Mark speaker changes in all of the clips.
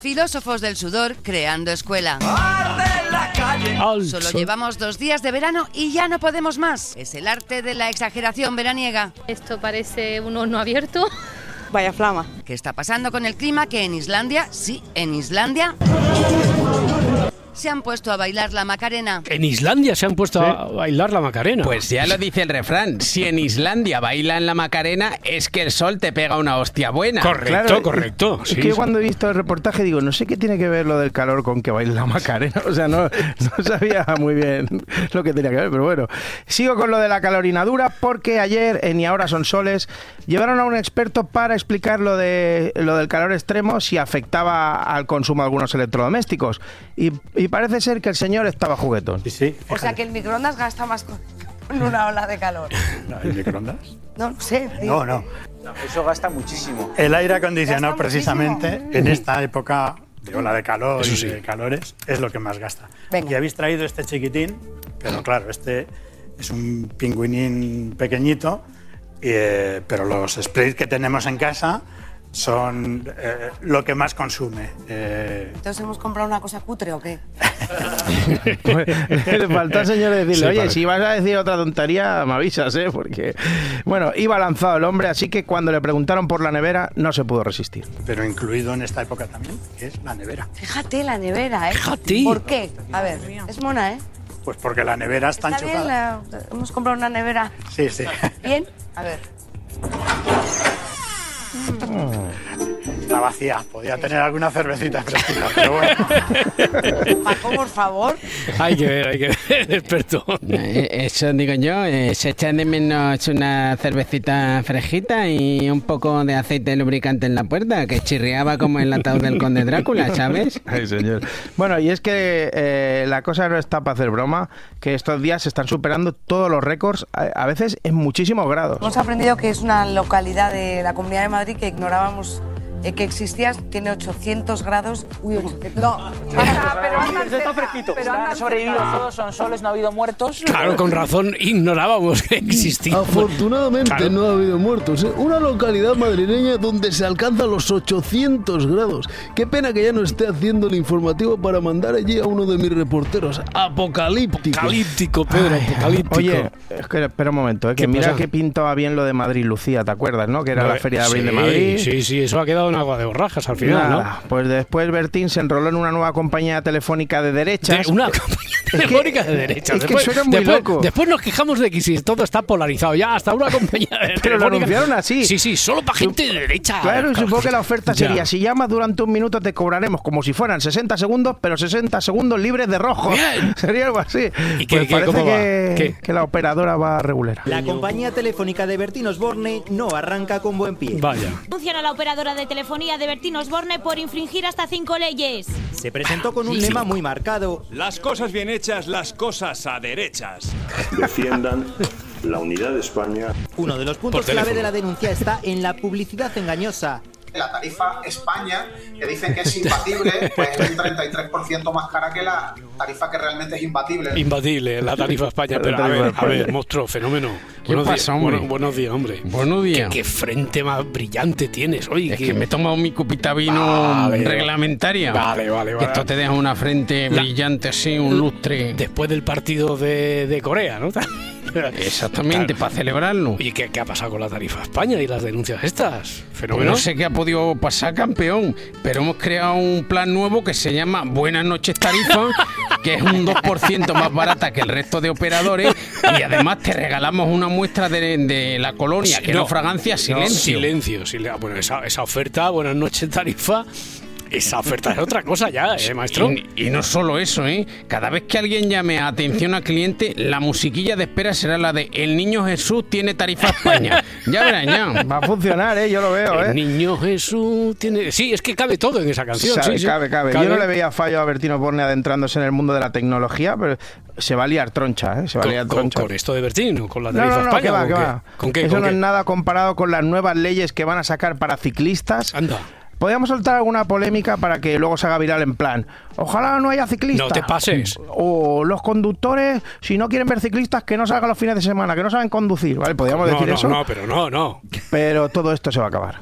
Speaker 1: Filósofos del sudor creando escuela. Solo llevamos 2 días de verano y ya no podemos más. Es el arte de la exageración veraniega.
Speaker 2: Esto parece un horno abierto.
Speaker 3: Vaya flama.
Speaker 1: ¿Qué está pasando con el clima? Que en Islandia, sí, en Islandia, se han puesto a bailar la Macarena.
Speaker 4: En Islandia se han puesto a bailar la Macarena.
Speaker 5: Pues ya lo dice el refrán, si en Islandia bailan la Macarena es que el sol te pega una hostia buena.
Speaker 4: Correcto,
Speaker 6: Claro,
Speaker 4: correcto.
Speaker 6: Es que yo cuando he visto el reportaje digo, no sé qué tiene que ver lo del calor con que baile la Macarena. O sea, no sabía muy bien lo que tenía que ver, pero bueno. Sigo con lo de la calorinadura porque ayer en Y Ahora Son Soles llevaron a un experto para explicar lo del calor extremo, si afectaba al consumo de algunos electrodomésticos. Y parece ser que el señor estaba juguetón.
Speaker 3: Sí. O sea que el microondas gasta más con una ola de calor.
Speaker 7: No, ¿el microondas?
Speaker 3: No sé.
Speaker 7: No.
Speaker 8: Eso gasta muchísimo.
Speaker 7: El aire acondicionado
Speaker 3: Gasta
Speaker 7: precisamente
Speaker 3: muchísimo.
Speaker 7: en esta época de ola de calor
Speaker 4: Eso
Speaker 7: y
Speaker 4: sí.
Speaker 7: de calores es lo que más gasta.
Speaker 3: Venga.
Speaker 7: Y habéis traído este chiquitín, pero claro, este es un pingüinín pequeñito, pero los sprays que tenemos en casa son lo que más consume.
Speaker 3: Entonces hemos comprado una cosa cutre o qué.
Speaker 6: Le faltó al señor decirle,
Speaker 4: Sí,
Speaker 6: oye,
Speaker 4: parece.
Speaker 6: si vas a decir otra tontería, me avisas, porque... Bueno, iba lanzado el hombre, así que cuando le preguntaron por la nevera, no se pudo resistir.
Speaker 7: Pero incluido en esta época también es la nevera.
Speaker 3: Fíjate la nevera, ¿eh?
Speaker 4: Fíjate.
Speaker 3: ¿Por qué? A ver, es mona, ¿eh?
Speaker 7: Pues porque la nevera está
Speaker 3: Está bien,
Speaker 7: enchufada.
Speaker 3: hemos comprado una nevera.
Speaker 7: Sí.
Speaker 3: ¿Bien? A ver.
Speaker 7: Está vacía. Podía tener alguna cervecita fresquita, pero bueno.
Speaker 3: Paco, por favor.
Speaker 4: Hay que ver, experto.
Speaker 5: Eso digo yo, se echa de menos una cervecita fresquita y un poco de aceite lubricante en la puerta, que chirriaba como el ataúd del conde Drácula, ¿sabes?
Speaker 6: Ay, señor. Bueno, y es que la cosa no está para hacer broma, que estos días se están superando todos los récords, a veces en muchísimos grados.
Speaker 3: Hemos aprendido que es una localidad de la Comunidad de Madrid que ignorábamos que existía, tiene 800 grados. Uy, 800. No, pero
Speaker 8: Está fresquito. Han sobrevivido todos, son soles, no ha habido muertos.
Speaker 4: Claro, con razón ignorábamos que existía.
Speaker 9: Afortunadamente
Speaker 4: Claro.
Speaker 9: no ha habido muertos, ¿eh? Una localidad madrileña donde se alcanzan los 800 grados. Qué pena que ya no esté haciendo el informativo para mandar allí a uno de mis reporteros. Apocalíptico.
Speaker 4: Apocalíptico, Pedro, apocalíptico.
Speaker 6: Oye, es que, espera un momento, que
Speaker 4: ¿Qué
Speaker 6: mira
Speaker 4: pasa?
Speaker 6: que pintaba bien lo de Madrid Lucía, ¿te acuerdas, no? Que era la Feria de Abril de Madrid.
Speaker 4: Sí, eso ha quedado en agua de borrajas al final,
Speaker 6: Nada, pues después Bertín se enroló en una nueva compañía telefónica de derechas.
Speaker 4: ¿no? Una compañía telefónica de derechas.
Speaker 6: es que suena muy loco.
Speaker 4: Después nos quejamos de que si todo está polarizado ya, hasta una compañía de
Speaker 6: Pero lo
Speaker 4: telefónica.
Speaker 6: anunciaron así.
Speaker 4: Sí, solo para gente de derecha.
Speaker 6: Claro, y supongo que la oferta
Speaker 4: Ya.
Speaker 6: sería, si llamas durante 1 minuto te cobraremos como si fueran 60 segundos, pero 60 segundos libres de rojo.
Speaker 4: Bien.
Speaker 6: Sería algo así.
Speaker 4: ¿Y qué,
Speaker 6: Pues
Speaker 4: qué,
Speaker 6: parece
Speaker 4: cómo va?
Speaker 6: que,
Speaker 4: ¿Qué?
Speaker 6: que la operadora va regulera.
Speaker 10: La compañía telefónica de Bertín Osborne no arranca con buen pie.
Speaker 4: Vaya.
Speaker 11: Denuncian a la operadora de telefonía de Bertín Osborne por infringir hasta 5 leyes.
Speaker 10: Se presentó con un lema muy marcado.
Speaker 12: Las cosas bien hechas, las cosas a derechas.
Speaker 13: Defiendan la unidad de España.
Speaker 10: Uno de los puntos clave de la denuncia está en la publicidad engañosa.
Speaker 14: La tarifa España, que dicen que es imbatible, pues es un 33% más cara que la tarifa que realmente es imbatible.
Speaker 4: Imbatible, la tarifa España. Pero a ver, monstruo, fenómeno.
Speaker 5: ¿Qué pasa, hombre?
Speaker 4: Buenos días, hombre.
Speaker 5: Buenos días.
Speaker 4: ¿Qué frente más brillante tienes hoy?
Speaker 5: Es que me he tomado mi copita vino reglamentaria.
Speaker 4: Vale.
Speaker 5: Que esto te deja una frente brillante así, un lustre.
Speaker 4: Después del partido de Corea, ¿no?
Speaker 5: Exactamente, para celebrarlo.
Speaker 4: ¿Y qué ha pasado con la tarifa España y las denuncias estas? ¿Fenómeno?
Speaker 5: No sé qué ha podido pasar, campeón, pero hemos creado un plan nuevo que se llama Buenas noches Tarifa, que es un 2% más barata que el resto de operadores, y además te regalamos una muestra de la colonia, que no fragancia, silencio.
Speaker 4: Bueno, esa oferta, Buenas noches Tarifa, esa oferta es otra cosa ya, maestro.
Speaker 5: Y no solo eso, cada vez que alguien llame a atención al cliente, la musiquilla de espera será la de El Niño Jesús tiene tarifa España. Ya verás, ya.
Speaker 6: Va a funcionar, yo lo veo,
Speaker 4: El Niño Jesús tiene... Sí, es que cabe todo en esa canción.
Speaker 6: Cabe. Yo no le veía fallo a Bertín Osborne adentrándose en el mundo de la tecnología, pero se va a liar troncha, Se va a liar troncha.
Speaker 4: ¿Con esto de Bertín o con la tarifa
Speaker 6: No,
Speaker 4: España?
Speaker 6: ¿qué va?
Speaker 4: ¿Con qué?
Speaker 6: Eso no es nada comparado con las nuevas leyes que van a sacar para ciclistas.
Speaker 4: Anda.
Speaker 6: Podríamos soltar alguna polémica para que luego se haga viral en plan, ojalá no haya ciclistas.
Speaker 4: No te pases.
Speaker 6: O los conductores, si no quieren ver ciclistas, que no salgan los fines de semana, que no saben conducir, ¿vale? Podríamos decir eso.
Speaker 4: No.
Speaker 6: Pero todo esto se va a acabar.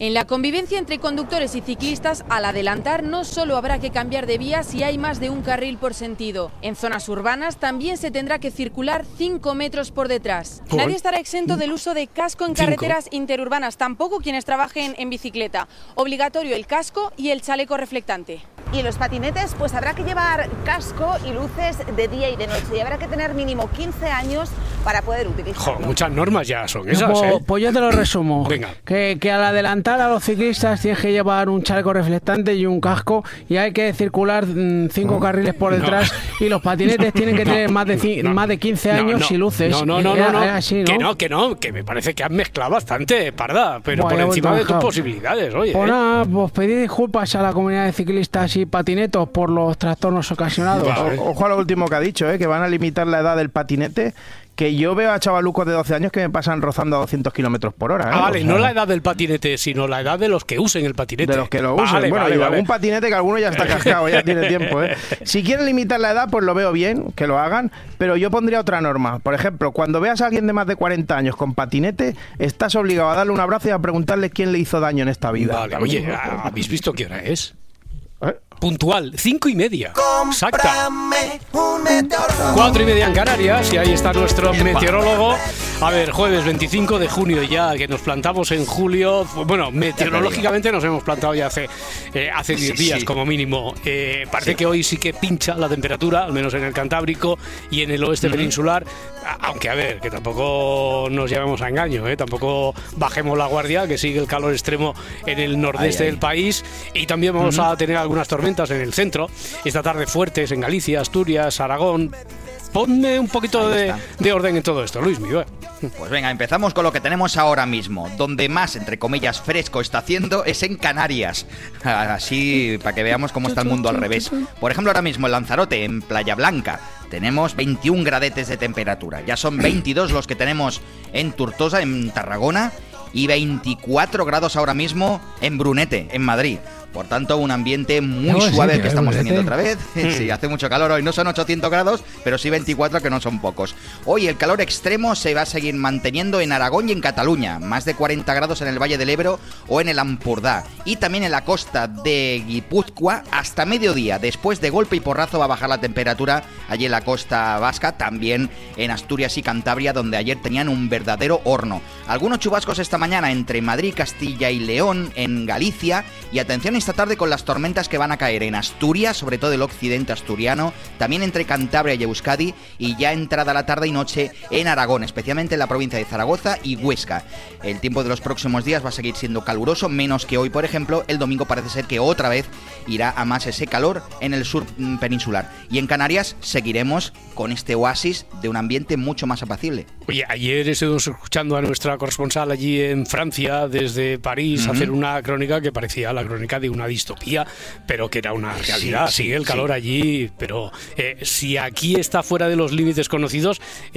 Speaker 15: En la convivencia entre conductores y ciclistas, al adelantar no solo habrá que cambiar de vía si hay más de un carril por sentido. En zonas urbanas también se tendrá que circular 5 metros por detrás. Nadie estará exento del uso de casco en carreteras interurbanas, tampoco quienes trabajen en bicicleta. Obligatorio el casco y el chaleco reflectante.
Speaker 16: Y en los patinetes pues habrá que llevar casco y luces de día y de noche y habrá que tener mínimo 15 años para poder utilizarlo.
Speaker 4: Muchas normas ya son esas,
Speaker 5: Pues yo te lo resumo.
Speaker 4: Venga.
Speaker 5: Que al adelantar a los ciclistas tienes que llevar un chaleco reflectante y un casco y hay que circular 5 carriles por detrás y los patinetes tienen que tener más de 15 años y luces.
Speaker 4: No.
Speaker 5: Así, ¿no?
Speaker 4: Que me parece que has mezclado bastante, Parda, pero por encima de tus posibilidades, oye.
Speaker 5: Pues nada, pues pedir disculpas a la comunidad de ciclistas y patinetos por los trastornos ocasionados.
Speaker 6: Vale. Ojo a lo último que ha dicho, que van a limitar la edad del patinete, que yo veo a chavalucos de 12 años que me pasan rozando a 200 kilómetros por hora.
Speaker 4: Vale, o sea, no la edad del patinete, sino la edad de los que usen el patinete.
Speaker 6: De los que lo usen. Bueno, y algún patinete que alguno ya está cascado, ya tiene tiempo. Si quieren limitar la edad, pues lo veo bien, que lo hagan, pero yo pondría otra norma. Por ejemplo, cuando veas a alguien de más de 40 años con patinete, estás obligado a darle un abrazo y a preguntarle quién le hizo daño en esta vida.
Speaker 4: Vale, oye, ¿habéis visto qué hora es? Puntual, 5:30. Exacta. 4:30 en Canarias, y ahí está nuestro meteorólogo. A ver, jueves 25 de junio ya, que nos plantamos en julio. Bueno, meteorológicamente nos hemos plantado ya hace 10 días como mínimo. Parece que hoy sí que pincha la temperatura, al menos en el Cantábrico y en el oeste peninsular. Aunque, a ver, que tampoco nos llevemos a engaño, tampoco bajemos la guardia, que sigue el calor extremo en el nordeste del país. Y también vamos a tener algunas tormentas en el centro, esta tarde fuertes en Galicia, Asturias, Aragón. Ponme un poquito de orden en todo esto, Luis mío.
Speaker 17: Pues venga, empezamos con lo que tenemos ahora mismo. Donde más, entre comillas, fresco está haciendo es en Canarias. Así, para que veamos cómo está el mundo al revés. Por ejemplo, ahora mismo en Lanzarote, en Playa Blanca, tenemos 21 gradetes de temperatura. Ya son 22 los que tenemos en Tortosa, en Tarragona, y 24 grados ahora mismo en Brunete, en Madrid. Por tanto, un ambiente muy suave que estamos teniendo otra vez. Sí, hace mucho calor hoy. No son 800 grados, pero sí 24, que no son pocos. Hoy el calor extremo se va a seguir manteniendo en Aragón y en Cataluña. Más de 40 grados en el Valle del Ebro o en el Ampurdá. Y también en la costa de Guipúzcoa hasta mediodía. Después, de golpe y porrazo, va a bajar la temperatura allí en la costa vasca. También en Asturias y Cantabria, donde ayer tenían un verdadero horno. Algunos chubascos esta mañana entre Madrid, Castilla y León, en Galicia. Y atención esta tarde con las tormentas que van a caer en Asturias, sobre todo el occidente asturiano, también entre Cantabria y Euskadi, y ya entrada la tarde y noche en Aragón, especialmente en la provincia de Zaragoza y Huesca. El tiempo de los próximos días va a seguir siendo caluroso, menos que hoy, por ejemplo. El domingo parece ser que otra vez irá a más ese calor en el sur peninsular. Y en Canarias seguiremos con este oasis de un ambiente mucho más apacible.
Speaker 4: Oye, ayer estuvimos escuchando a nuestra corresponsal allí en Francia, desde París, hacer una crónica que parecía la crónica de una distopía, pero que era una realidad. Sigue el calor allí, pero si aquí está fuera de los límites conocidos,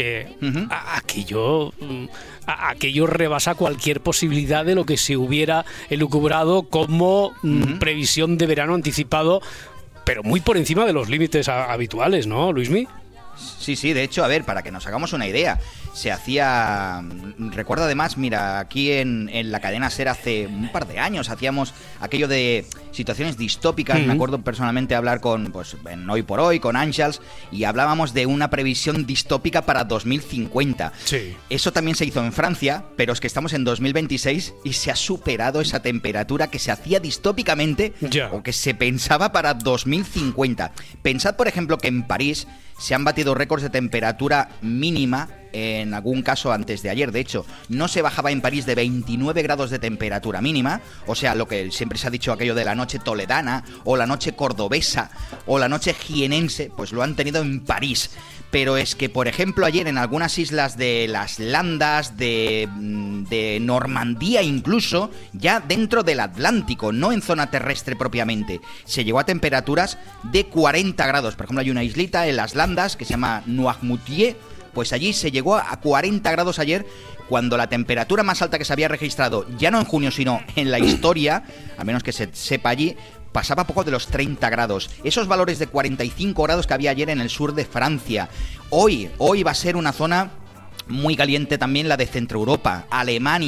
Speaker 4: aquello rebasa cualquier posibilidad de lo que se hubiera elucubrado como previsión de verano anticipado, pero muy por encima de los límites habituales, ¿no, Luismi?
Speaker 17: Sí, de hecho, a ver, para que nos hagamos una idea, se hacía... Recuerdo además, mira, aquí en la cadena SER hace un par de años hacíamos aquello de situaciones distópicas. Me acuerdo personalmente hablar con, pues, en Hoy por Hoy, con Ángels, y hablábamos de una previsión distópica para 2050.
Speaker 4: Sí.
Speaker 17: Eso también se hizo en Francia, pero es que estamos en 2026 y se ha superado esa temperatura que se hacía distópicamente o que se pensaba para 2050. Pensad, por ejemplo, que en París se han batido récords de temperatura mínima, en algún caso antes de ayer. De hecho, no se bajaba en París de 29 grados de temperatura mínima, o sea, lo que siempre se ha dicho, aquello de la noche toledana, o la noche cordobesa, o la noche jienense, pues lo han tenido en París. Pero es que, por ejemplo, ayer en algunas islas de las Landas, de Normandía incluso, ya dentro del Atlántico, no en zona terrestre propiamente, se llegó a temperaturas de 40 grados. Por ejemplo, hay una islita en las Landas que se llama Noirmoutier, pues allí se llegó a 40 grados ayer, cuando la temperatura más alta que se había registrado, ya no en junio, sino en la historia, a menos que se sepa allí, pasaba poco de los 30 grados. Esos valores de 45 grados que había ayer en el sur de Francia. Hoy va a ser una zona muy caliente también, la de Centro Europa, Alemania,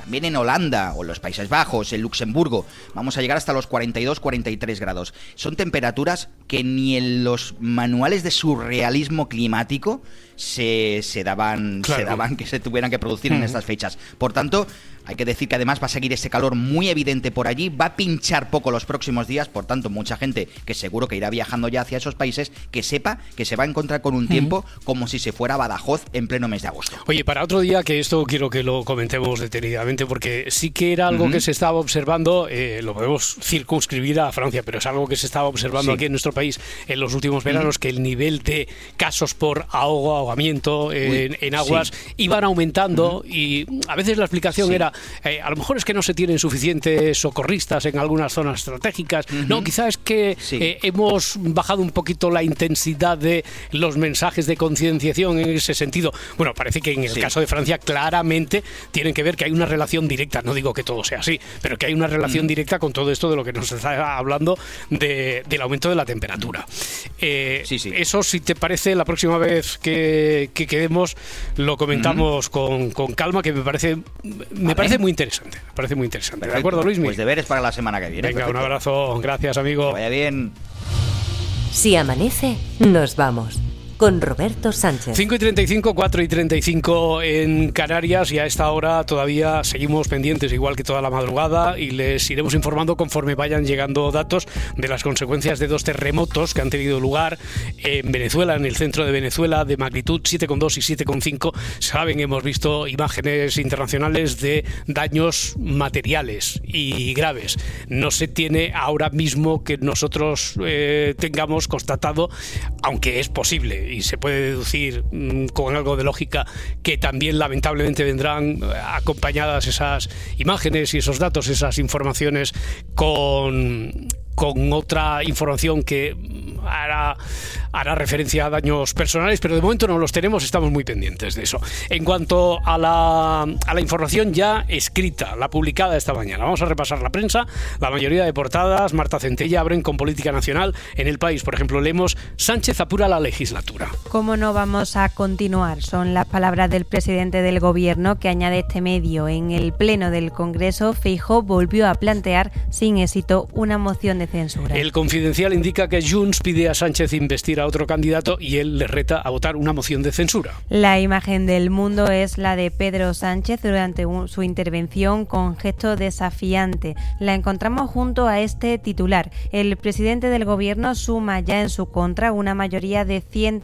Speaker 17: También en Holanda o los Países Bajos, en Luxemburgo, vamos a llegar hasta los 42-43 grados. Son temperaturas que ni en los manuales de surrealismo climático se daban que se tuvieran que producir en estas fechas. Por tanto, hay que decir que además va a seguir ese calor muy evidente por allí, va a pinchar poco los próximos días, por tanto, mucha gente que seguro que irá viajando ya hacia esos países, que sepa que se va a encontrar con un tiempo como si se fuera a Badajoz en pleno mes de agosto.
Speaker 4: Oye, para otro día, que esto quiero que lo comentemos detenidamente, porque sí que era algo que se estaba observando, lo podemos circunscribir a Francia, pero es algo que se estaba observando aquí en nuestro país en los últimos veranos, que el nivel de casos por ahogamiento en aguas iban aumentando y a veces la explicación era a lo mejor es que no se tienen suficientes socorristas en algunas zonas estratégicas. No, quizás es que hemos bajado un poquito la intensidad de los mensajes de concienciación en ese sentido. Bueno, parece que en el caso de Francia claramente tienen que ver que hay una relación directa, no digo que todo sea así, pero que hay una relación directa con todo esto de lo que nos está hablando del aumento de la temperatura. Eso, si te parece, la próxima vez que quedemos lo comentamos con calma, que me parece muy interesante. Me parece muy interesante.
Speaker 17: Perfecto.
Speaker 4: ¿De acuerdo, Luismi?
Speaker 17: Pues deberes para la semana que viene.
Speaker 4: Venga,
Speaker 17: perfecto.
Speaker 4: Un abrazo. Gracias, amigo.
Speaker 17: Que vaya bien.
Speaker 18: Si amanece, nos vamos. Con Roberto Sánchez.
Speaker 4: 5:35, 4:35 en Canarias, y a esta hora todavía seguimos pendientes, igual que toda la madrugada, y les iremos informando conforme vayan llegando datos de las consecuencias de 2 terremotos que han tenido lugar en Venezuela, en el centro de Venezuela, de magnitud 7,2 y 7,5. Saben, hemos visto imágenes internacionales de daños materiales y graves. No se tiene ahora mismo que nosotros tengamos constatado, aunque es posible y se puede deducir con algo de lógica, que también lamentablemente vendrán acompañadas esas imágenes y esos datos, esas informaciones con otra información que hará referencia a daños personales, pero de momento no los tenemos, estamos muy pendientes de eso. En cuanto a la información ya escrita, la publicada esta mañana, vamos a repasar la prensa. La mayoría de portadas, Marta Centella, abren con política nacional. En El País, por ejemplo, leemos: Sánchez apura la legislatura.
Speaker 19: ¿Cómo no vamos a continuar? Son las palabras del presidente del Gobierno, que añade este medio. En el pleno del Congreso, Feijóo volvió a plantear sin éxito una moción de censura.
Speaker 4: El Confidencial indica que Junts pide a Sánchez investir a otro candidato y él le reta a votar una moción de censura.
Speaker 19: La imagen del Mundo es la de Pedro Sánchez durante su intervención con gesto desafiante. La encontramos junto a este titular: el presidente del Gobierno suma ya en su contra una mayoría de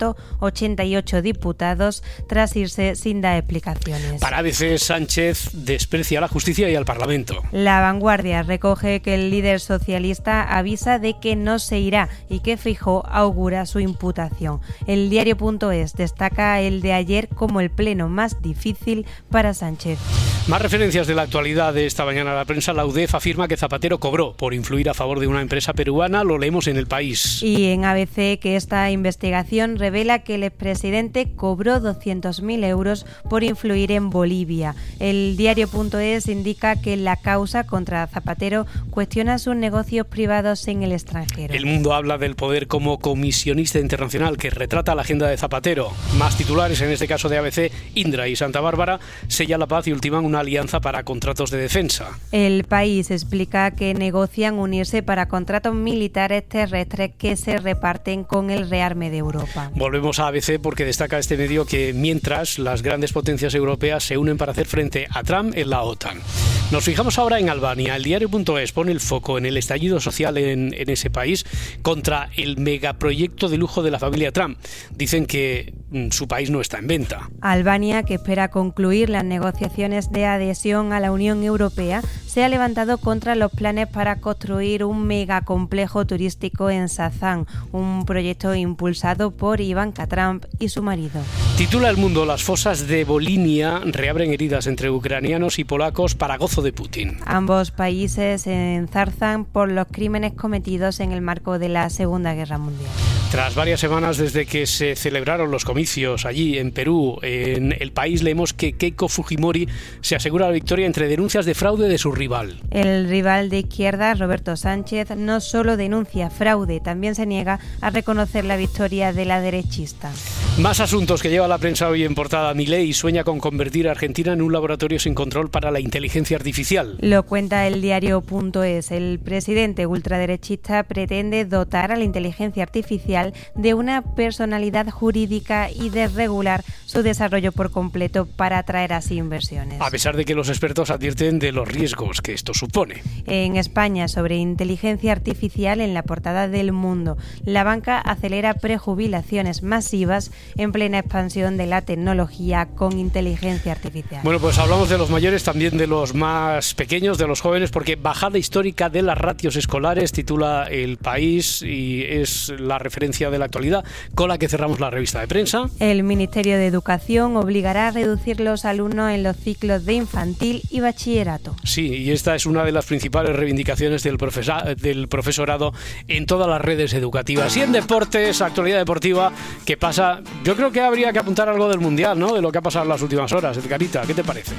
Speaker 19: 188 diputados tras irse sin dar explicaciones.
Speaker 4: Para ABC, Sánchez desprecia a la justicia y al Parlamento.
Speaker 19: La Vanguardia recoge que el líder socialista avisa de que no se irá y que Feijóo augura su imputación. El diario.es destaca el de ayer como el pleno más difícil para Sánchez.
Speaker 4: Más referencias de la actualidad de esta mañana. La prensa, la UDEF afirma que Zapatero cobró por influir a favor de una empresa peruana. Lo leemos en El País.
Speaker 19: Y en ABC, que esta investigación revela que el expresidente cobró 200.000 euros por influir en Bolivia. El diario.es indica que la causa contra Zapatero cuestiona sus negocios privados en el extranjero.
Speaker 4: El Mundo habla del poder como comisionista internacional, que retrata la agenda de Zapatero. Más titulares, en este caso de ABC: Indra y Santa Bárbara sellan la paz y ultiman una alianza para contratos de defensa.
Speaker 19: El País explica que negocian unirse para contratos militares terrestres que se reparten con el rearme de Europa.
Speaker 4: Volvemos a ABC porque destaca este medio que mientras las grandes potencias europeas se unen para hacer frente a Trump en la OTAN. Nos fijamos ahora en Albania. El diario.es pone el foco en el estallido social en ese país contra el megaproyecto de lujo de la familia Trump. Dicen que su país no está en venta.
Speaker 19: Albania, que espera concluir las negociaciones de adhesión a la Unión Europea, se ha levantado contra los planes para construir un megacomplejo turístico en Sazán, un proyecto impulsado por Ivanka Trump y su marido.
Speaker 4: Titula El Mundo: las fosas de Volinia reabren heridas entre ucranianos y polacos para gozo de Putin.
Speaker 19: Ambos países se enzarzan por los crímenes cometidos en el marco de la Segunda Guerra Mundial.
Speaker 4: Tras varias semanas desde que se celebraron los comicios allí en Perú, en El País leemos que Keiko Fujimori se asegura la victoria entre denuncias de fraude de su rival.
Speaker 19: El rival de izquierda, Roberto Sánchez, no solo denuncia fraude, también se niega a reconocer la victoria de la derechista.
Speaker 4: Más asuntos que lleva la prensa hoy en portada. Milei sueña con convertir a Argentina en un laboratorio sin control para la inteligencia artificial.
Speaker 19: Lo cuenta el diario.es. El presidente ultraderechista pretende dotar a la inteligencia artificial de una personalidad jurídica y desregular su desarrollo por completo para atraer así inversiones.
Speaker 4: A pesar de que los expertos advierten de los riesgos que esto supone.
Speaker 19: En España, sobre inteligencia artificial, en la portada del Mundo, la banca acelera prejubilaciones masivas en plena expansión de la tecnología con inteligencia artificial.
Speaker 4: Bueno, pues hablamos de los mayores, también de los más pequeños, de los jóvenes, porque bajada histórica de las ratios escolares titula El País y es la referencia de la actualidad con la que cerramos la revista de prensa.
Speaker 19: El Ministerio de Educación obligará a reducir los alumnos en los ciclos de infantil y bachillerato.
Speaker 4: Sí, y esta es una de las principales reivindicaciones del profesorado en todas las redes educativas. Y en deportes, actualidad deportiva, ¿qué pasa? Yo creo que habría que apuntar algo del Mundial, ¿no? De lo que ha pasado en las últimas horas. Edgarita, ¿qué te parece?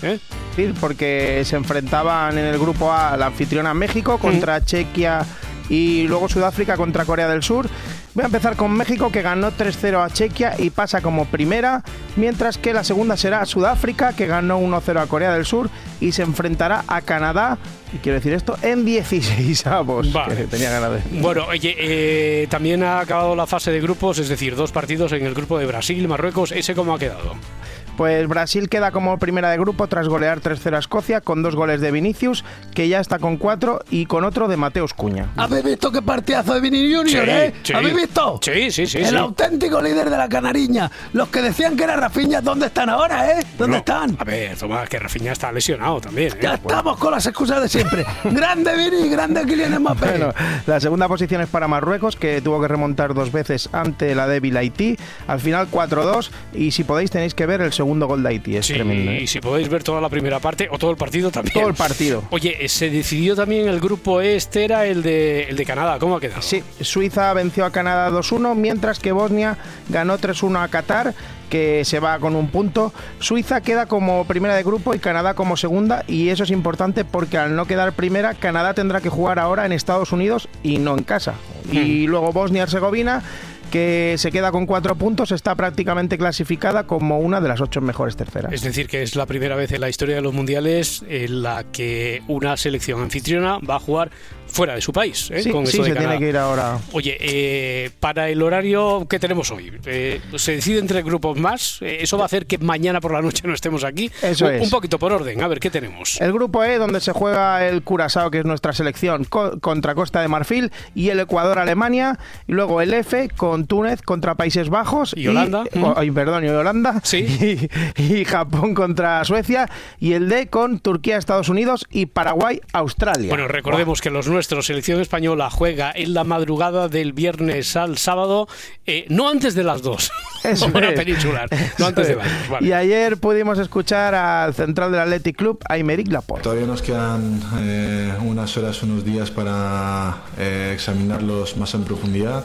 Speaker 6: Sí, porque se enfrentaban en el grupo A la anfitriona México contra Chequia y luego Sudáfrica contra Corea del Sur. Voy a empezar con México, que ganó 3-0 a Chequia y pasa como primera, mientras que la segunda será Sudáfrica, que ganó 1-0 a Corea del Sur y se enfrentará a Canadá, y quiero decir esto, en 16avos.
Speaker 4: Vale.
Speaker 6: Que tenía ganas de...
Speaker 4: Bueno, oye, también ha acabado la fase de grupos, es decir, 2 partidos en el grupo de Brasil, Marruecos. ¿Ese cómo ha quedado?
Speaker 6: Pues Brasil queda como primera de grupo tras golear 3-0 a Escocia con 2 goles de Vinicius, que ya está con 4, y con otro de Mateus Cunha.
Speaker 9: ¿Habéis visto qué partidazo de Vini Junior,
Speaker 4: Sí.
Speaker 9: ¿Habéis visto?
Speaker 4: Sí.
Speaker 9: El auténtico líder de la Canariña. Los que decían que era Rafinha, ¿dónde están ahora, ¿Dónde están?
Speaker 4: A ver, Tomás, que Rafinha está lesionado también,
Speaker 9: Ya estamos con las excusas de siempre. Grande Vini, grande Kylian Mbappé.
Speaker 6: Bueno, la segunda posición es para Marruecos, que tuvo que remontar 2 veces ante la débil Haití. Al final 4-2, y si podéis tenéis que ver el segundo gol de Haití. Es tremendo.
Speaker 4: Y si podéis ver toda la primera parte o todo el partido también.
Speaker 6: Todo el partido.
Speaker 4: Oye, se decidió también el grupo este, era el de Canadá. ¿Cómo ha quedado?
Speaker 6: Sí, Suiza venció a Canadá 2-1, mientras que Bosnia ganó 3-1 a Qatar, que se va con 1 punto. Suiza queda como primera de grupo y Canadá como segunda, y eso es importante porque al no quedar primera, Canadá tendrá que jugar ahora en Estados Unidos y no en casa. Y luego Bosnia-Herzegovina, que se queda con 4 puntos, está prácticamente clasificada como una de las 8 mejores terceras.
Speaker 4: Es decir, que es la primera vez en la historia de los mundiales en la que una selección anfitriona va a jugar fuera de su país.
Speaker 6: Sí,
Speaker 4: con
Speaker 6: sí,
Speaker 4: eso de
Speaker 6: se
Speaker 4: Canadá.
Speaker 6: tiene que ir ahora.
Speaker 4: Oye, para el horario que tenemos hoy, se decide entre grupos más. Eso va a hacer que mañana por la noche no estemos aquí.
Speaker 6: Eso es.
Speaker 4: Un poquito por orden, a ver, ¿qué tenemos?
Speaker 6: El grupo E, donde se juega el Curazao, que es nuestra selección, contra Costa de Marfil, y el Ecuador-Alemania. Y luego el F, con Túnez contra Países Bajos.
Speaker 4: ¿Y Holanda?
Speaker 6: Y Holanda.
Speaker 4: Sí.
Speaker 6: Y Japón contra Suecia. Y el D, con Turquía, Estados Unidos y Paraguay-Australia.
Speaker 4: Bueno, recordemos que los nuestra selección española juega en la madrugada del viernes al sábado, no antes de las 2.
Speaker 6: Eso
Speaker 4: Hora
Speaker 6: es.
Speaker 4: peninsular, no antes de las 2. Vale.
Speaker 6: Y ayer pudimos escuchar al central del Athletic Club, Aymeric Laporte.
Speaker 20: Todavía nos quedan unas horas, unos días para examinarlos más en profundidad.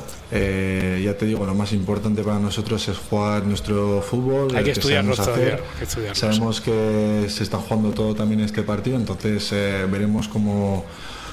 Speaker 20: Ya te digo, lo más importante para nosotros es jugar nuestro fútbol.
Speaker 4: Hay que estudiarlos todavía.
Speaker 20: Sabemos que se está jugando todo también este partido, entonces veremos cómo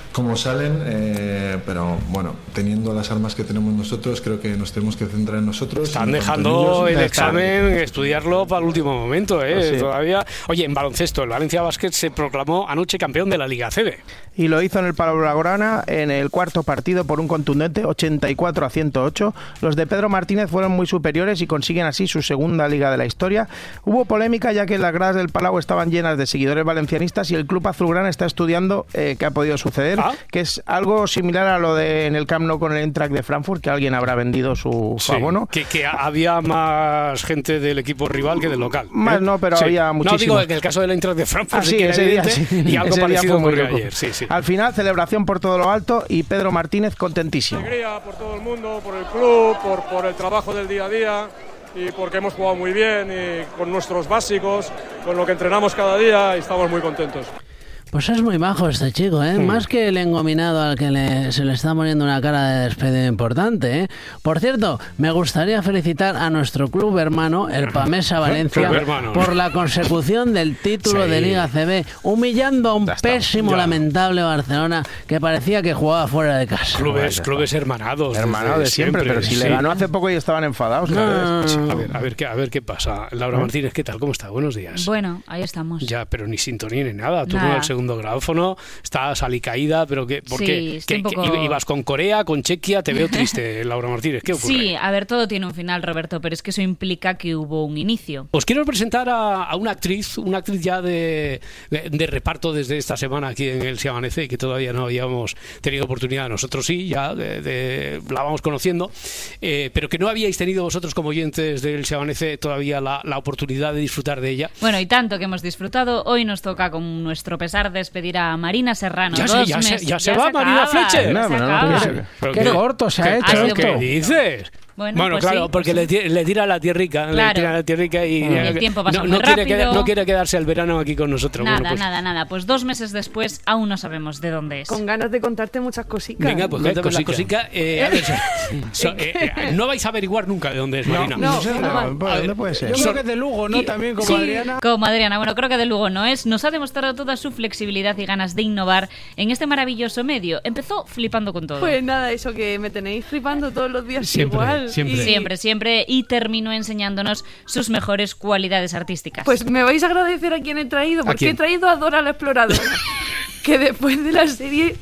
Speaker 20: salen, pero bueno, teniendo las armas que tenemos nosotros, creo que nos tenemos que centrar en nosotros.
Speaker 4: Están dejando el examen, estudiarlo para el último momento,
Speaker 6: Sí.
Speaker 4: todavía. Oye, en baloncesto, el Valencia Basket se proclamó anoche campeón de la Liga ACB.
Speaker 6: Y lo hizo en el Palau Blaugrana en el cuarto partido por un contundente 84-108. Los de Pedro Martínez fueron muy superiores y consiguen así su segunda liga de la historia. Hubo polémica ya que las gradas del Palau estaban llenas de seguidores valencianistas y el club azulgrana está estudiando qué ha podido suceder, que es algo similar a lo de en el Camp Nou con el Eintracht de Frankfurt, que alguien habrá vendido su abono.
Speaker 4: Que había más gente del equipo rival que del local.
Speaker 6: Más no, pero había muchísimo.
Speaker 4: No, digo en el caso del Eintracht de Frankfurt,
Speaker 6: sí,
Speaker 4: que era
Speaker 6: ese día,
Speaker 4: evidente, y algo
Speaker 6: ese
Speaker 4: parecido
Speaker 6: fue muy
Speaker 4: ocurrió
Speaker 6: loco.
Speaker 4: ayer. Sí.
Speaker 6: Al final, celebración por todo lo alto y Pedro Martínez contentísimo.
Speaker 21: Alegría por todo el mundo, por el club, por el trabajo del día a día y porque hemos jugado muy bien y con nuestros básicos, con lo que entrenamos cada día y estamos muy contentos.
Speaker 9: Pues es muy majo este chico, ¿eh? Más que el engominado al que se le está poniendo una cara de despedido importante, ¿eh? Por cierto, me gustaría felicitar a nuestro club hermano, el Pamesa Valencia, por la consecución del título de Liga CB, humillando a un pésimo, lamentable Barcelona que parecía que jugaba fuera de casa.
Speaker 4: Clubes hermanados.
Speaker 6: Hermanados de siempre, pero si le ganó hace poco y estaban enfadados.
Speaker 4: A ver qué pasa. Laura Martínez, ¿qué tal? ¿Cómo está? Buenos días.
Speaker 2: Bueno, ahí estamos.
Speaker 4: Ya, pero ni sintonía ni nada. Tú no el segundo grabófono, estás alicaída, pero ¿por qué? ¿Ibas con Corea, con Chequia? Te veo triste, Laura Martínez. ¿Qué ocurre?
Speaker 2: Sí, a ver, todo tiene un final, Roberto, pero es que eso implica que hubo un inicio.
Speaker 4: Os quiero presentar a una actriz ya de reparto desde esta semana aquí en el Se Amanece, que todavía no habíamos tenido oportunidad, nosotros sí, ya la vamos conociendo, pero que no habíais tenido vosotros como oyentes del Se Amanece todavía la oportunidad de disfrutar de ella.
Speaker 2: Bueno, y tanto que hemos disfrutado, hoy nos toca con nuestro pesar despedir a Marina Serrano.
Speaker 4: Ya se va Marina Fletcher.
Speaker 6: Qué corto se ha hecho.
Speaker 4: ¿Qué dices? Bueno, pues claro, porque le tira la tierrica, y
Speaker 2: el tiempo pasa muy rápido.
Speaker 4: No quiere quedarse el verano aquí con nosotros.
Speaker 2: Nada. Pues 2 meses después aún no sabemos de dónde es.
Speaker 3: Con ganas de contarte muchas cositas.
Speaker 4: Venga, pues cuéntame las cositas. No vais a averiguar nunca de dónde es Marina.
Speaker 6: No puede ser.
Speaker 9: Yo creo que es de Lugo, ¿no? También como Adriana.
Speaker 2: Como Adriana, bueno, creo que de Lugo no es. Nos ha demostrado toda su flexibilidad y ganas de innovar en este maravilloso medio. Empezó flipando con todo.
Speaker 3: Pues nada, eso que me tenéis flipando todos los días igual.
Speaker 2: Siempre, y terminó enseñándonos sus mejores cualidades artísticas.
Speaker 3: Pues me vais a agradecer a quien he traído, porque he traído a Dora la Exploradora, que después de la serie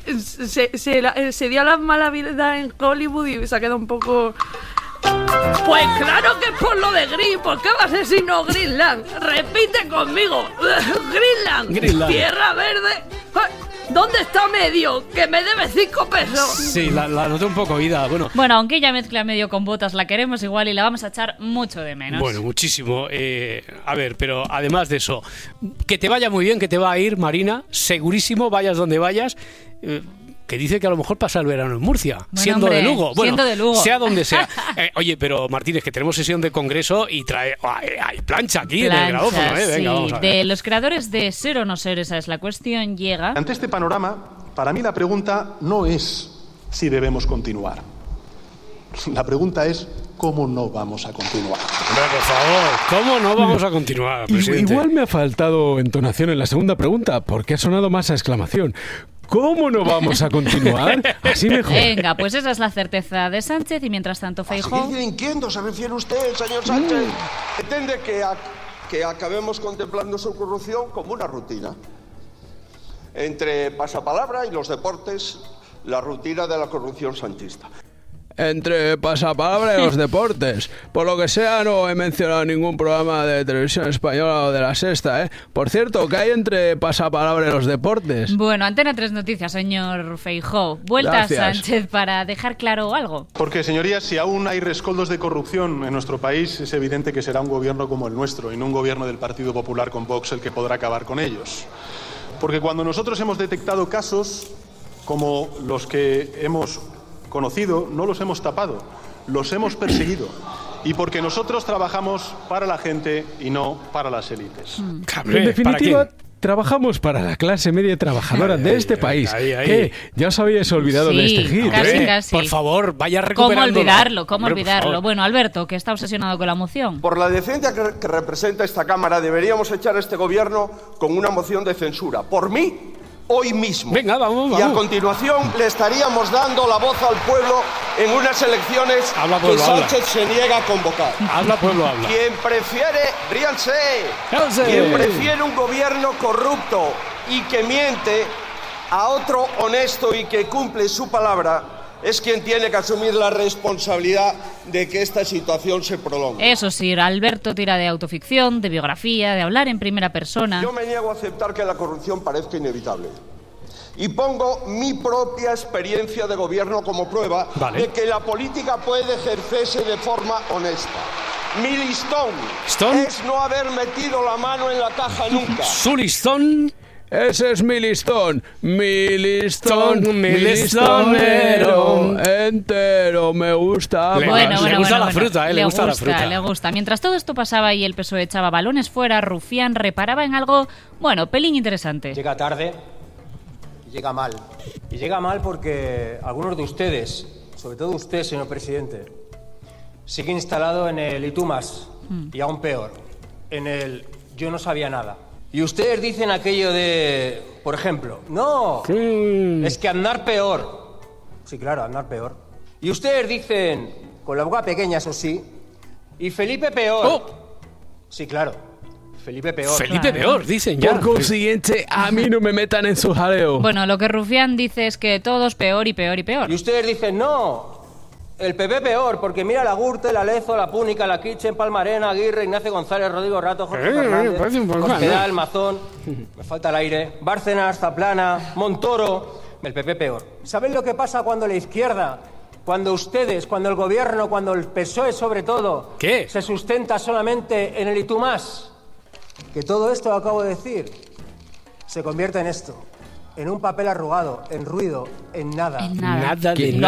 Speaker 3: se dio a la mala vida en Hollywood y se ha quedado un poco... Pues claro que es por lo de Gris. ¿Por qué va a ser si no Greenland? Repite conmigo. Greenland. Tierra verde. ¿Dónde está Medio? Que me debe 5 pesos.
Speaker 4: Sí, la noté un poco oída.
Speaker 2: Bueno, aunque ella mezcla Medio con Botas, la queremos igual y la vamos a echar mucho de menos.
Speaker 4: Bueno, muchísimo. A ver, pero además de eso, que te vaya muy bien, que te va a ir, Marina. Segurísimo, vayas donde vayas. Que dice que a lo mejor pasa el verano en Murcia, siendo de Lugo. Bueno,
Speaker 2: siendo de Lugo.
Speaker 4: Sea donde sea. Oye, pero Martínez, que tenemos sesión de congreso y hay plancha aquí en el grabófono. Venga, vamos a ver.
Speaker 2: De los creadores de Ser o no ser, esa es la cuestión, llega...
Speaker 22: Ante este panorama, para mí la pregunta no es si debemos continuar. La pregunta es cómo no vamos a continuar.
Speaker 4: Por favor, ¿cómo no vamos a continuar, presidente?
Speaker 23: Igual me ha faltado entonación en la segunda pregunta, porque ha sonado más a exclamación. ¿Cómo no vamos a continuar? Así mejor.
Speaker 2: Venga, pues esa es la certeza de Sánchez y mientras tanto Feijóo...
Speaker 24: ¿A seguir delinquiendo se refiere usted, señor Sánchez? Pretende que acabemos contemplando su corrupción como una rutina. Entre pasapalabra y los deportes, la rutina de la corrupción sanchista.
Speaker 5: Entre pasapalabra y los deportes. Por lo que sea, no he mencionado ningún programa de televisión española o de La Sexta, ¿eh? Por cierto, ¿qué hay entre pasapalabra y los deportes?
Speaker 2: Bueno, Antena 3 Noticias, señor Feijóo. Vuelta a Sánchez para dejar claro algo.
Speaker 22: Porque, señorías, si aún hay rescoldos de corrupción en nuestro país, es evidente que será un gobierno como el nuestro y no un gobierno del Partido Popular con Vox el que podrá acabar con ellos. Porque cuando nosotros hemos detectado casos como los que hemos conocido, no los hemos tapado, los hemos perseguido. Y porque nosotros trabajamos para la gente y no para las élites.
Speaker 23: En definitiva, trabajamos para la clase media trabajadora de este país. ¿Qué? ¿Ya os habíais olvidado de este hit?
Speaker 2: Casi.
Speaker 4: Por favor, vaya recuperando.
Speaker 2: ¿Cómo olvidarlo? Bueno, Alberto, que está obsesionado con la moción.
Speaker 24: Por la decencia que representa esta Cámara, deberíamos echar a este gobierno con una moción de censura. Por mí, hoy mismo.
Speaker 4: Venga, vamos.
Speaker 24: Y a continuación le estaríamos dando la voz al pueblo en unas elecciones que Sánchez se niega a convocar.
Speaker 4: Habla, pueblo, habla.
Speaker 24: Quien prefiere, ríanse, quien prefiere un gobierno corrupto y que miente a otro honesto y que cumple su palabra, es quien tiene que asumir la responsabilidad de que esta situación se prolongue.
Speaker 2: Eso sí, Alberto tira de autoficción, de biografía, de hablar en primera persona.
Speaker 24: Yo me niego a aceptar que la corrupción parezca inevitable. Y pongo mi propia experiencia de gobierno como prueba de que la política puede ejercerse de forma honesta. Mi listón es no haber metido la mano en la caja nunca.
Speaker 4: ¿Su listón?
Speaker 5: Ese es mi listón, mi listonero entero, me gusta.
Speaker 4: Le gusta la fruta, le gusta la fruta.
Speaker 2: Le gusta. Mientras todo esto pasaba y el PSOE echaba balones fuera, Rufián reparaba en algo, bueno, pelín interesante.
Speaker 25: Llega tarde,
Speaker 1: llega mal. Y llega mal porque algunos de ustedes, sobre todo usted, señor presidente, sigue instalado en el y tú más, y aún peor, en el yo no sabía nada. Y ustedes dicen aquello de, por ejemplo, no, es que andar peor. Sí, claro, andar peor. Y ustedes dicen, con la boca pequeña, eso sí, y Felipe peor. Sí, claro, Felipe peor.
Speaker 4: Felipe peor, dicen ya.
Speaker 23: Por consiguiente, a mí no me metan en su jaleo.
Speaker 2: Bueno, lo que Rufián dice es que todos peor y peor y peor.
Speaker 1: Y ustedes dicen, no, el PP peor, porque mira la Gürtel, la Lezo, la Púnica, la Kitchen, Palmarena, Aguirre, Ignacio González, Rodrigo Rato, Jorge Fernández, Cospedal, Mazón, me falta el aire, Bárcenas, Zaplana, Montoro, el PP peor. ¿Saben lo que pasa cuando la izquierda, cuando ustedes, cuando el gobierno, cuando el PSOE sobre todo, se sustenta solamente en el y tú más? Que todo esto que acabo de decir se convierte en esto. En un papel arrugado, en ruido, en nada.
Speaker 2: En nada.
Speaker 5: ¿Quién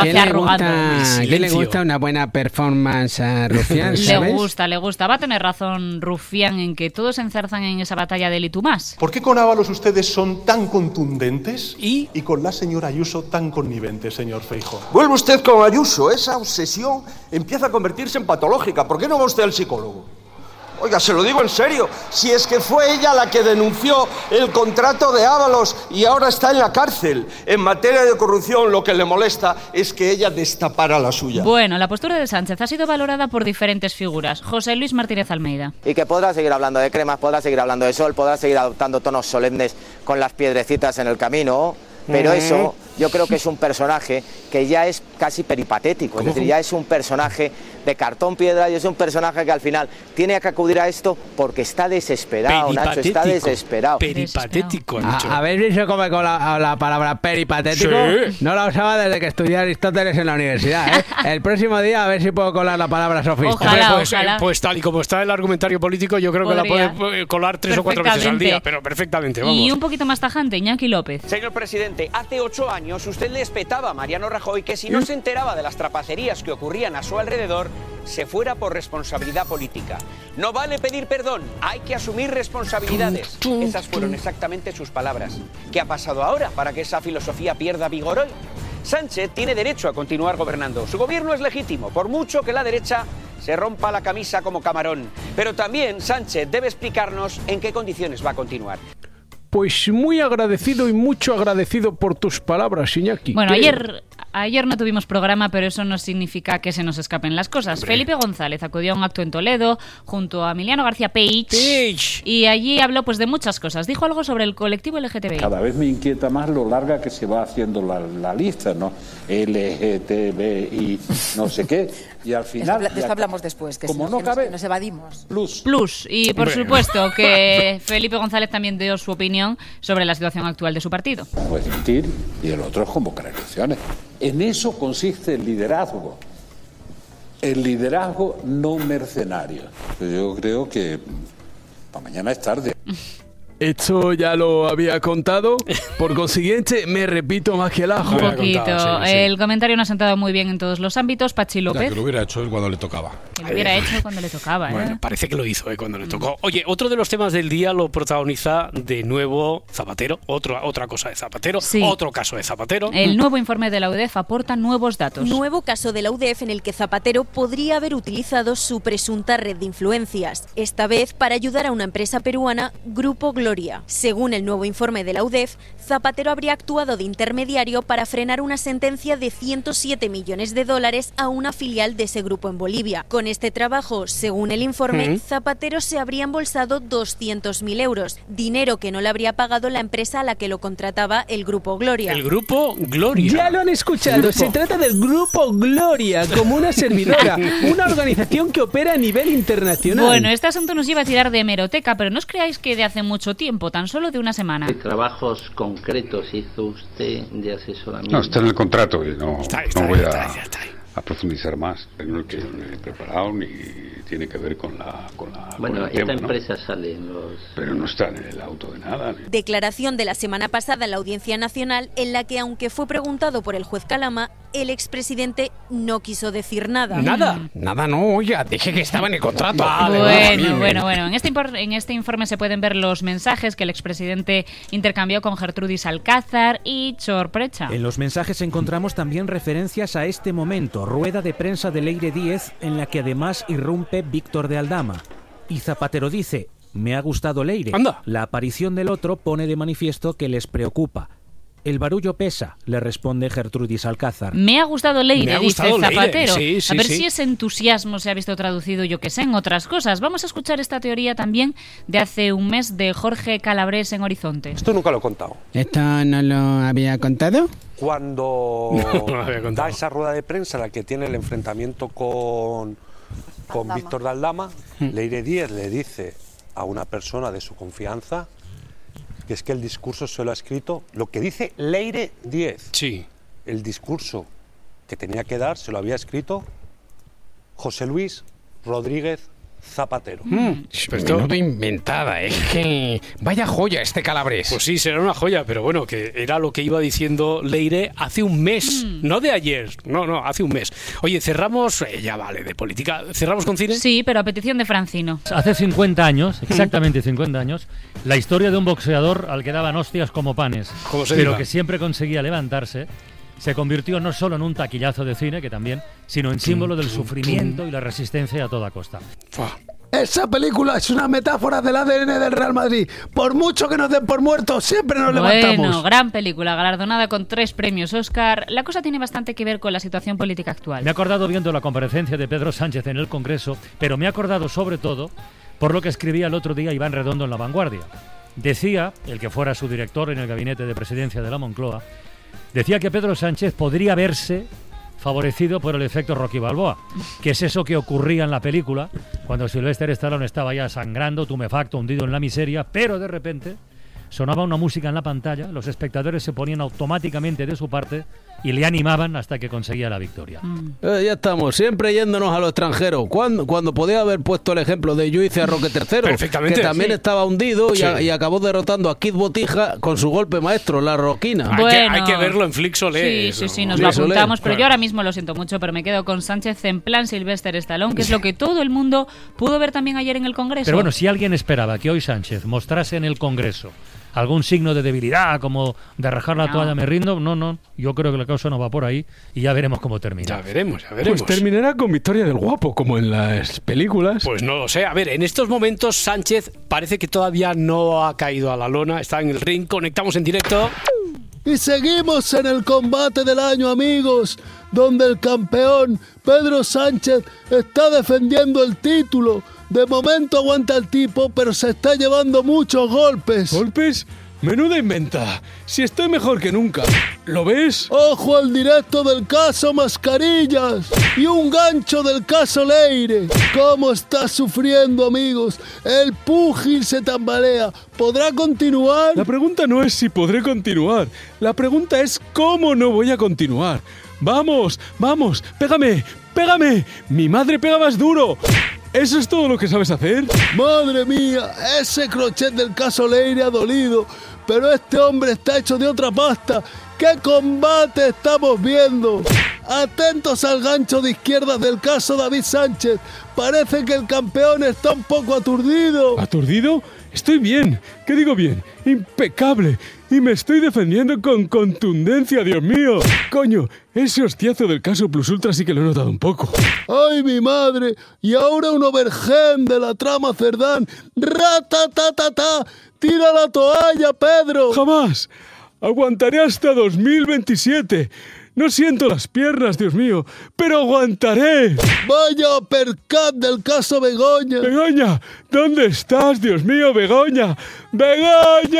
Speaker 5: le gusta una buena performance a Rufián, ¿sabes?
Speaker 2: Le gusta. Va a tener razón Rufián en que todos se enzarzan en esa batalla del y tú más.
Speaker 22: ¿Por qué con Ábalos ustedes son tan contundentes y con la señora Ayuso tan conniventes, señor Feijóo?
Speaker 24: Vuelve usted con Ayuso. Esa obsesión empieza a convertirse en patológica. ¿Por qué no va usted al psicólogo? Oiga, se lo digo en serio, si es que fue ella la que denunció el contrato de Ábalos y ahora está en la cárcel. En materia de corrupción lo que le molesta es que ella destapara la suya.
Speaker 2: Bueno, la postura de Sánchez ha sido valorada por diferentes figuras. José Luis Martínez Almeida.
Speaker 7: Y que podrá seguir hablando de cremas, podrá seguir hablando de sol, podrá seguir adoptando tonos solemnes con las piedrecitas en el camino, pero eso yo creo que es un personaje que ya es casi peripatético, es decir, ya es un personaje de cartón piedra y es un personaje que al final tiene que acudir a esto porque está desesperado, Nacho, está desesperado.
Speaker 4: Peripatético, Nacho.
Speaker 5: ¿Habéis visto cómo con la palabra peripatético? Sí. No la usaba desde que estudié Aristóteles en la universidad, ¿eh? El próximo día a ver si puedo colar la palabra sofista.
Speaker 2: Ojalá.
Speaker 4: Pues tal y como está el argumentario político, yo creo que la puede colar 3 o 4 veces al día, pero perfectamente, vamos.
Speaker 2: Y un poquito más tajante, Iñaki López.
Speaker 8: Señor presidente, hace 8 años usted le espetaba a Mariano Rajoy que si no se enteraba de las trapacerías que ocurrían a su alrededor, se fuera por responsabilidad política. No vale pedir perdón, hay que asumir responsabilidades. Esas fueron exactamente sus palabras. ¿Qué ha pasado ahora para que esa filosofía pierda vigor hoy? Sánchez tiene derecho a continuar gobernando. Su gobierno es legítimo, por mucho que la derecha se rompa la camisa como camarón. Pero también Sánchez debe explicarnos en qué condiciones va a continuar.
Speaker 23: Pues muy agradecido y mucho agradecido por tus palabras, Iñaki.
Speaker 2: Bueno, ayer no tuvimos programa, pero eso no significa que se nos escapen las cosas. Hombre. Felipe González acudió a un acto en Toledo junto a Emiliano García Peich. Y allí habló pues de muchas cosas. Dijo algo sobre el colectivo LGTBI.
Speaker 11: Cada vez me inquieta más lo larga que se va haciendo la lista, ¿no? LGTBI, no sé qué. Y al final...
Speaker 25: De esto hablamos después, que
Speaker 11: como
Speaker 25: si
Speaker 11: no cabe,
Speaker 25: nos evadimos.
Speaker 2: Plus. Y por supuesto que Felipe González también dio su opinión sobre la situación actual de su partido.
Speaker 11: Puede mentir y el otro es convocar elecciones. En eso consiste el liderazgo. El liderazgo no mercenario. Yo creo que para mañana es tarde.
Speaker 23: Esto ya lo había contado, por consiguiente me repito más que el ajo.
Speaker 2: Un poquito. Sí. El comentario no ha sentado muy bien en todos los ámbitos. Pachi López.
Speaker 23: Que lo hubiera hecho él cuando le tocaba.
Speaker 2: Bueno,
Speaker 4: parece que lo hizo cuando le tocó. Oye, otro de los temas del día lo protagoniza de nuevo Zapatero. Otra cosa de Zapatero. Sí. Otro caso de Zapatero.
Speaker 2: El nuevo informe de la UDEF aporta nuevos datos.
Speaker 26: Nuevo caso de la UDEF en el que Zapatero podría haber utilizado su presunta red de influencias. Esta vez para ayudar a una empresa peruana, Grupo Gloria. Según el nuevo informe de la UDEF, Zapatero habría actuado de intermediario para frenar una sentencia de $107 millones a una filial de ese grupo en Bolivia. Con este trabajo, según el informe, Zapatero se habría embolsado 200.000 euros, dinero que no le habría pagado la empresa a la que lo contrataba el Grupo Gloria.
Speaker 4: El Grupo Gloria.
Speaker 5: Ya lo han escuchado, se trata del Grupo Gloria, como una servidora, una organización que opera a nivel internacional.
Speaker 2: Bueno, este asunto nos lleva a tirar de hemeroteca, pero no os creáis que de hace mucho tiempo, tan solo de una semana.
Speaker 27: ¿Qué trabajos concretos hizo usted de asesoramiento?
Speaker 23: No, está en el contrato y no voy a profundizar más. No es que yo no he preparado ni tiene que ver con la
Speaker 27: bueno,
Speaker 23: esta
Speaker 27: tema, empresa sale en los...
Speaker 23: Pero no está en el auto de nada.
Speaker 26: Declaración de la semana pasada en la Audiencia Nacional en la que, aunque fue preguntado por el juez Calama, el expresidente no quiso decir nada.
Speaker 5: Nada no, oiga, dije que estaba en el contrato.
Speaker 2: Bueno. En este informe se pueden ver los mensajes que el expresidente intercambió con Gertrudis Alcázar y Chorprecha.
Speaker 10: En los mensajes encontramos también referencias a este momento, rueda de prensa de Leire Díez, en la que además irrumpe Víctor de Aldama. Y Zapatero dice: me ha gustado Leire.
Speaker 4: Anda.
Speaker 10: La aparición del otro pone de manifiesto que les preocupa. El barullo pesa, le responde Gertrudis Alcázar.
Speaker 2: Me ha gustado Leire, dice Zapatero.
Speaker 10: Sí,
Speaker 2: a ver si ese entusiasmo se ha visto traducido, yo que sé, en otras cosas. Vamos a escuchar esta teoría también de hace un mes de Jorge Calabrés en Horizonte.
Speaker 12: Esto nunca lo he contado.
Speaker 9: ¿Esto no lo había contado?
Speaker 12: Cuando da esa rueda de prensa, la que tiene el enfrentamiento con Víctor de Aldama, Leire Díez le dice a una persona de su confianza que es que el discurso se lo ha escrito, lo que dice Leire Díez.
Speaker 4: Sí.
Speaker 12: El discurso que tenía que dar se lo había escrito José Luis Rodríguez Zapatero.
Speaker 5: Menudo inventada, es que vaya joya este Calabrés.
Speaker 4: Pues sí, será una joya, pero bueno, que era lo que iba diciendo Leire hace un mes, no de ayer, no, hace un mes. Oye, cerramos, ya vale, de política, ¿cerramos con cine?
Speaker 2: Sí, pero a petición de Francino.
Speaker 13: Hace 50 años, exactamente 50 años, la historia de un boxeador al que daban hostias como panes, pero que siempre conseguía levantarse, se convirtió no solo en un taquillazo de cine, que también, sino en símbolo del sufrimiento y la resistencia a toda costa.
Speaker 9: Esa película es una metáfora del ADN del Real Madrid. Por mucho que nos den por muertos, siempre nos levantamos.
Speaker 2: Bueno, gran película, galardonada con 3 premios Oscar. La cosa tiene bastante que ver con la situación política actual.
Speaker 13: Me he acordado viendo la comparecencia de Pedro Sánchez en el Congreso, pero me he acordado sobre todo por lo que escribía el otro día Iván Redondo en La Vanguardia. Decía, el que fuera su director en el gabinete de presidencia de la Moncloa, decía que Pedro Sánchez podría verse favorecido por el efecto Rocky Balboa, que es eso que ocurría en la película cuando Sylvester Stallone estaba ya sangrando, tumefacto, hundido en la miseria, pero de repente sonaba una música en la pantalla, los espectadores se ponían automáticamente de su parte y le animaban hasta que conseguía la victoria.
Speaker 9: Ya estamos, siempre yéndonos a lo extranjero. Cuando podía haber puesto el ejemplo de Yo hice a Roque III,
Speaker 4: perfectamente,
Speaker 9: que también estaba hundido y acabó derrotando a Kid Botija con su golpe maestro, la roquina.
Speaker 2: Bueno,
Speaker 4: hay que verlo en Flixolé.
Speaker 2: Sí, nos lo apuntamos, pero yo ahora mismo lo siento mucho, pero me quedo con Sánchez en plan Sylvester Stallone, que es lo que todo el mundo pudo ver también ayer en el Congreso.
Speaker 13: Pero bueno, si alguien esperaba que hoy Sánchez mostrase en el Congreso algún signo de debilidad, como de rajar la toalla, me rindo, no, yo creo que la cosa no va por ahí y ya veremos cómo termina.
Speaker 4: Ya veremos.
Speaker 23: Pues terminará con victoria del guapo, como en las películas.
Speaker 4: Pues no lo sé, a ver, en estos momentos Sánchez parece que todavía no ha caído a la lona, está en el ring, conectamos en directo.
Speaker 9: Y seguimos en el combate del año, amigos, donde el campeón Pedro Sánchez está defendiendo el título. De momento aguanta el tipo, pero se está llevando muchos golpes.
Speaker 23: ¿Golpes? Menuda inventa. Si estoy mejor que nunca. ¿Lo ves?
Speaker 9: Ojo al directo del caso Mascarillas y un gancho del caso Leire. ¿Cómo está sufriendo, amigos? El púgil se tambalea. ¿Podrá continuar?
Speaker 23: La pregunta no es si podré continuar. La pregunta es cómo no voy a continuar. Vamos, pégame. Mi madre pega más duro. ¿Eso es todo lo que sabes hacer?
Speaker 9: Madre mía, ese crochet del caso Leire ha dolido, pero este hombre está hecho de otra pasta. ¡Qué combate estamos viendo! Atentos al gancho de izquierdas del caso David Sánchez. Parece que el campeón está un poco aturdido.
Speaker 23: ¿Aturdido? Estoy bien. ¿Qué digo bien? Impecable. Y me estoy defendiendo con contundencia, Dios mío. Coño, ese hostiazo del caso Plus Ultra sí que lo he notado un poco.
Speaker 9: ¡Ay, mi madre! Y ahora un overgen de la trama Cerdán. ¡Ratatatata! ¡Tira la toalla, Pedro!
Speaker 23: ¡Jamás! Aguantaré hasta 2027. No siento las piernas, Dios mío, pero aguantaré.
Speaker 9: ¡Vaya percat del caso Begoña!
Speaker 23: ¡Begoña! ¿Dónde estás, Dios mío, Begoña? ¡Begoña!